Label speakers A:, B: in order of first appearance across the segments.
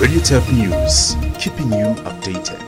A: Radio Tap News, keeping you updated.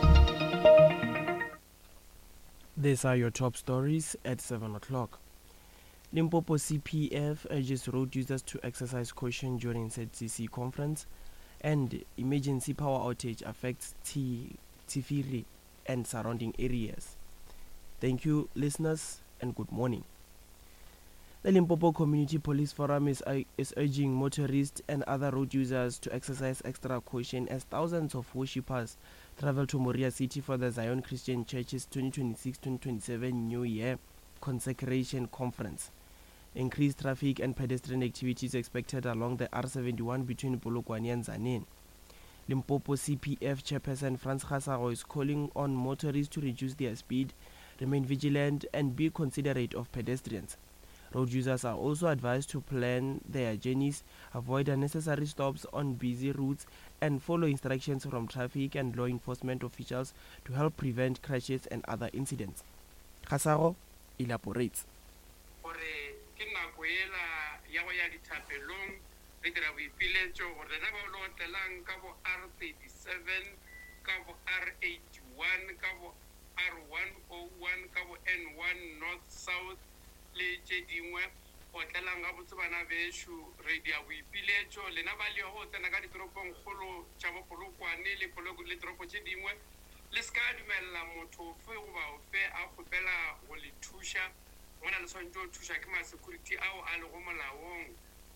B: These are your top stories at 7 o'clock. Limpopo CPF urges road users to exercise caution during ZCC conference, and emergency power outage affects Tifiri and surrounding areas. Thank you, listeners, and good morning. The Limpopo Community Police Forum is urging motorists and other road users to exercise extra caution as thousands of worshippers travel to Moria City for the Zion Christian Church's 2026-2027 New Year Consecration Conference. Increased traffic and pedestrian activities expected along the R71 between Polokwane and Tzaneen. Limpopo CPF chairperson Franz Khasago is calling on motorists to reduce their speed, remain vigilant, and be considerate of pedestrians. Road users are also advised to plan their journeys, avoid unnecessary stops on busy routes, and follow instructions from traffic and law enforcement officials to help prevent crashes and other incidents. Khasago elaborates.
C: le tše dingwe go tlelang ga botse bana beshu radio boipiletšo lena ba le go tsena ka ditoropong kgolo tša Polokwane le toropo tše dingwe le ska dumella motho fe goba ofe a kgopela go le thuša gona le swantse go thuša ke ma-security ao a le go molaong.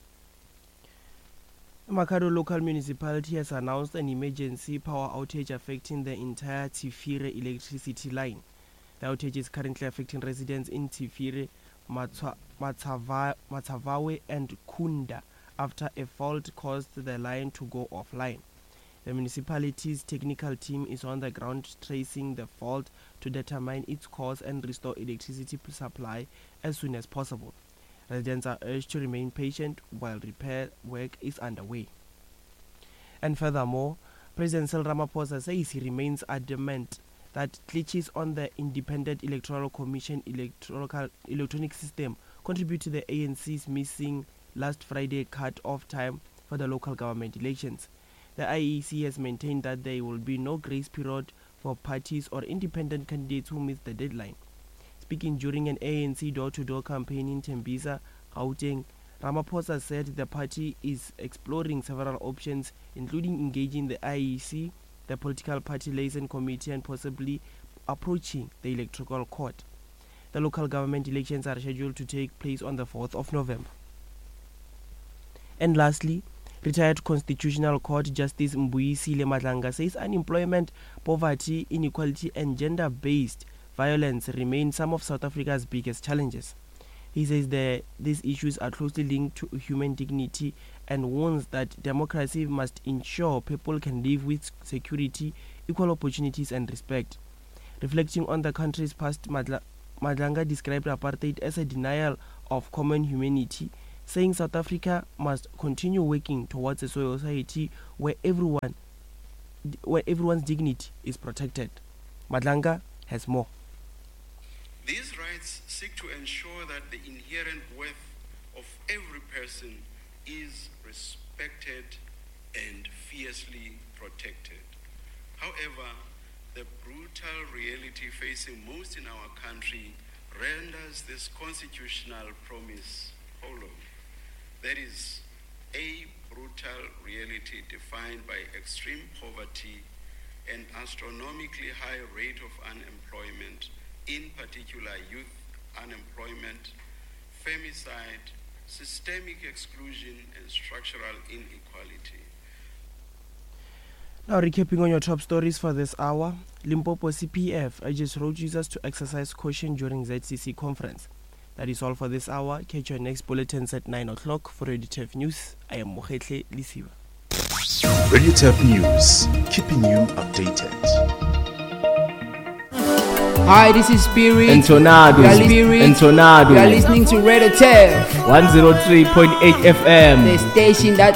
B: Makado local municipality has announced an emergency power outage affecting the entire Tifiri electricity line. The outage is currently affecting residents in Tifiri, Matavawe and Kunda after a fault caused the line to go offline. The municipality's technical team is on the ground tracing the fault to determine its cause and restore electricity supply as soon as possible. Residents are urged to remain patient while repair work is underway. And furthermore, President Cyril Ramaphosa says he remains adamant that glitches on the Independent Electoral Commission electronic system contribute to the ANC's missing last Friday cut-off time for the local government elections. The IEC has maintained that there will be no grace period for parties or independent candidates who miss the deadline. Speaking during an ANC door-to-door campaign in Tembisa, Gauteng, Ramaphosa said the party is exploring several options, including engaging the IEC, the Political Party Liaison Committee, and possibly approaching the Electoral Court. The local government elections are scheduled to take place on the 4th of November. And lastly, retired Constitutional Court Justice Mbuyisile Madlanga says unemployment, poverty, inequality, and gender-based violence remain some of South Africa's biggest challenges. He says these issues are closely linked to human dignity and warns that democracy must ensure people can live with security, equal opportunities, and respect. Reflecting on the country's past, Madlanga described apartheid as a denial of common humanity, saying South Africa must continue working towards a society where everyone's dignity is protected. Madlanga has more.
D: These rights seek to ensure that the inherent worth of every person is respected and fiercely protected. However, the brutal reality facing most in our country renders this constitutional promise hollow. That is, a brutal reality defined by extreme poverty, an astronomically high rate of unemployment, in particular youth unemployment, femicide, systemic exclusion, and structural inequality.
B: Now recapping on your top stories for this hour, Limpopo CPF urges road users to exercise caution during ZCC conference. That is all for this hour. Catch your next bulletins at 9 o'clock for Radio Tap News. I am Mohetle Lisiwa.
A: Radio Tap News, keeping you updated.
E: Hi, this is Spirit
F: and Tornado.
E: You are listening to Radio Tap
F: 103.8 FM.
E: The station that